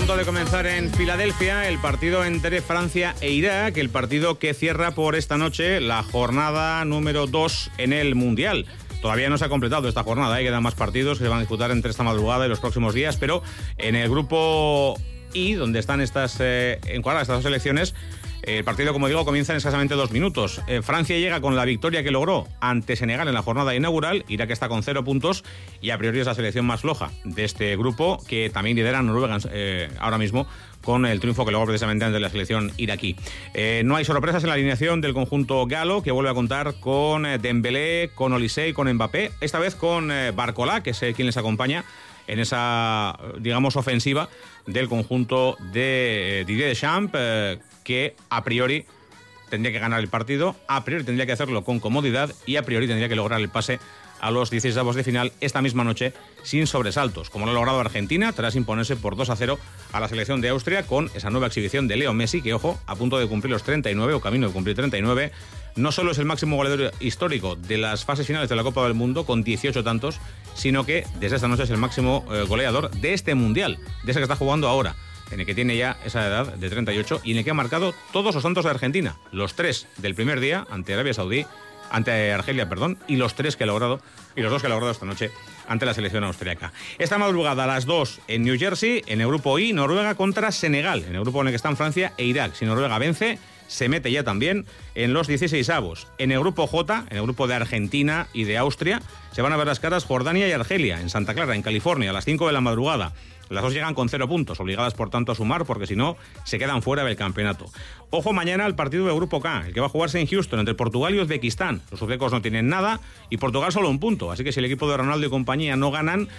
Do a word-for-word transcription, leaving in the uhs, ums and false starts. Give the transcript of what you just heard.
punto de comenzar en Filadelfia el partido entre Francia e Irak, el partido que cierra por esta noche la jornada número dos en el Mundial. Todavía no se ha completado esta jornada, ¿eh? Quedan más partidos que se van a disputar entre esta madrugada y los próximos días, pero en el grupo I, donde están estas eh, encuadradas estas dos selecciones, el partido, como digo, comienza en escasamente dos minutos. Eh, Francia llega con la victoria que logró ante Senegal en la jornada inaugural. Irak está con cero puntos y a priori es la selección más floja de este grupo, que también lidera Noruega eh, ahora mismo con el triunfo que logró precisamente ante la selección iraquí. Eh, no hay sorpresas en la alineación del conjunto galo, que vuelve a contar con eh, Dembélé, con Olise y con Mbappé, esta vez con eh, Barcola, que es eh, quien les acompaña en esa, digamos, ofensiva del conjunto de eh, Didier Deschamps, eh, que a priori tendría que ganar el partido, a priori tendría que hacerlo con comodidad y a priori tendría que lograr el pase a los dieciseisavos de final esta misma noche sin sobresaltos, como lo ha logrado Argentina tras imponerse por dos a cero a la selección de Austria con esa nueva exhibición de Leo Messi, que, ojo, a punto de cumplir los treinta y nueve o camino de cumplir treinta y nueve, no solo es el máximo goleador histórico de las fases finales de la Copa del Mundo con dieciocho tantos, sino que desde esta noche es el máximo eh, goleador de este Mundial, de ese que está jugando ahora, en el que tiene ya esa edad de treinta y ocho y en el que ha marcado todos los tantos de Argentina, los tres del primer día ante Arabia Saudí, ante Argelia, perdón, y los tres que ha logrado, y los dos que ha logrado esta noche ante la selección austriaca. Esta madrugada a las dos en New Jersey, en el grupo I, Noruega contra Senegal, en el grupo en el que están Francia e Irak. Si Noruega vence, se mete ya también en los dieciseisavos. En el grupo J, en el grupo de Argentina y de Austria, se van a ver las caras Jordania y Argelia, en Santa Clara, en California, a las cinco de la madrugada. Las dos llegan con cero puntos, obligadas por tanto a sumar, porque si no, se quedan fuera del campeonato. Ojo mañana al partido del grupo K, el que va a jugarse en Houston, entre Portugal y Uzbekistán. Los uzbecos no tienen nada y Portugal solo un punto, así que si el equipo de Ronaldo y compañía no ganan,